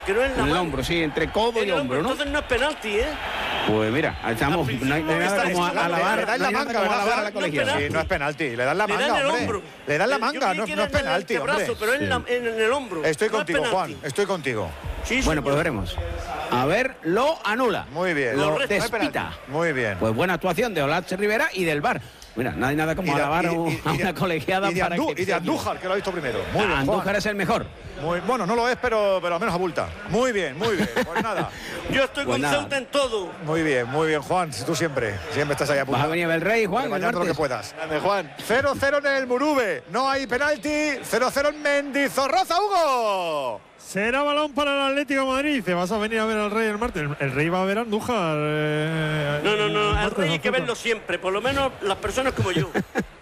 Que no es en el hombro, sí, entre codo y hombro, ¿no? Entonces no es penalti, ¿eh? Pues mira, estamos, no hay nada como alabar, le dan la manga, alabar a la colegiada. Sí, no es penalti, le dan la manga, le dan el hombre. hombro. Le dan la manga, no es penalti, hombre. Pero en el hombro. Estoy no contigo, Juan, estoy contigo. Sí, bueno, pues veremos. A ver, lo anula. Muy bien. Lo despita. Muy bien. Pues buena actuación de Olache Rivera y del VAR. Mira, no hay nada como alabar a una colegiada para que... Y de Andújar, que lo ha visto primero. Muy bien, Andújar es el mejor. Bueno, no lo es, pero al menos abulta. Muy bien, muy bien. Pues nada. Yo estoy con Ceuta en todo. Muy bien, Juan. Tú siempre estás ahí apuntado. Vas a venir a Belrey, Juan. Mañana lo que puedas. Grande, Juan. 0-0 en el Murube. No hay penalti. 0-0 en Mendizorroza, Hugo. Será balón para el Atlético de Madrid. Te vas a venir a ver al Rey el martes. El Rey va a ver a Andújar. No. Al Rey hay que verlo siempre. Por lo menos las personas como yo.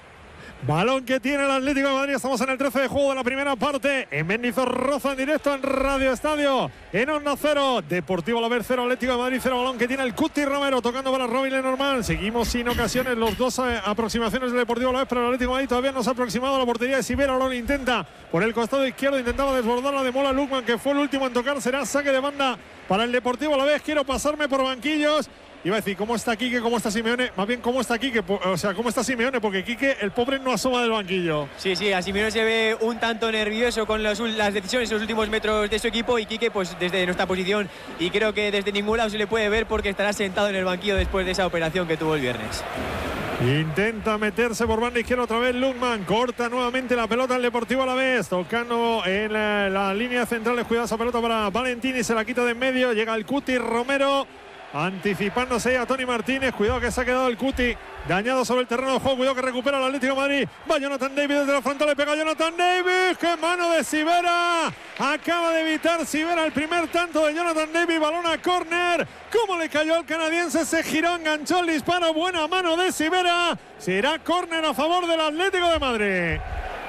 Balón que tiene el Atlético de Madrid. Estamos en el 13 de juego de la primera parte. En Mendizorroza, en directo en Radio Estadio. En Onda 0. Deportivo Alavés 0, Atlético de Madrid 0. Balón que tiene el Cuti Romero tocando para Robin Lenormand. Seguimos sin ocasiones. Los dos aproximaciones del Deportivo Alavés, pero el Atlético de Madrid todavía no se ha aproximado a la portería de Sivera. Lo intenta por el costado izquierdo. Intentaba desbordarla de Mola Lukman, que fue el último en tocar. Será saque de banda para el Deportivo Alavés. Quiero pasarme por banquillos. Iba a decir, ¿cómo está Quique? ¿Cómo está Simeone? Más bien, ¿cómo está Quique? O sea, ¿cómo está Simeone? Porque Quique, el pobre, no asoma del banquillo. Sí, a Simeone se ve un tanto nervioso con las decisiones en los últimos metros de su equipo, y Quique, pues desde nuestra posición, y creo que desde ningún lado se le puede ver porque estará sentado en el banquillo después de esa operación que tuvo el viernes. Intenta meterse por banda izquierda otra vez Lukman. Corta nuevamente la pelota al Deportivo Alavés. Tocando en la línea central. Cuidado esa pelota para Valentini. Se la quita de en medio. Llega el Cuti Romero. Anticipándose a Tony Martínez. Cuidado que se ha quedado el Cuti dañado sobre el terreno de juego. Cuidado que recupera el Atlético de Madrid. Va Jonathan David desde la frontal. Le pega Jonathan David. ¡Qué mano de Sivera! Acaba de evitar Sivera el primer tanto de Jonathan David. Balón a córner. ¿Cómo le cayó al canadiense? Se giró, enganchó el disparo. Buena mano de Sivera. Será córner a favor del Atlético de Madrid.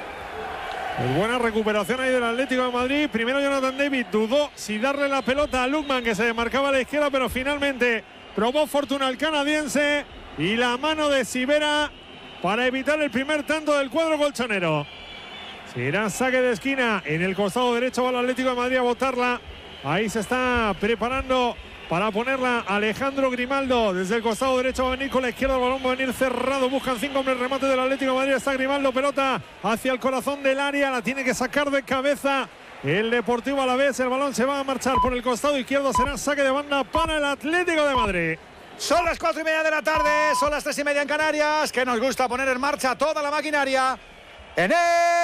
Pues buena recuperación ahí del Atlético de Madrid. Primero Jonathan David dudó si darle la pelota a Lukman, que se demarcaba a la izquierda, pero finalmente probó fortuna al canadiense. Y la mano de Sivera para evitar el primer tanto del cuadro colchonero. Será saque de esquina. En el costado derecho va el Atlético de Madrid a botarla. Ahí se está preparando para ponerla Alejandro Grimaldo. Desde el costado derecho va a venir con la izquierda. El balón va a venir cerrado. Buscan 5 hombres. Remate del Atlético de Madrid. Está Grimaldo. Pelota hacia el corazón del área. La tiene que sacar de cabeza el Deportivo Alavés. El balón se va a marchar por el costado izquierdo. Será saque de banda para el Atlético de Madrid. Son las 4:30 de la tarde. Son las 3:30 en Canarias. Que nos gusta poner en marcha toda la maquinaria en el